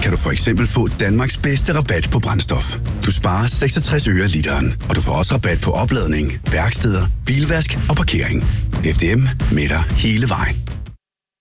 kan du for eksempel få Danmarks bedste rabat på brændstof. Du sparer 66 øre literen, og du får også rabat på opladning, værksteder, bilvask og parkering. FDM med dig hele vejen.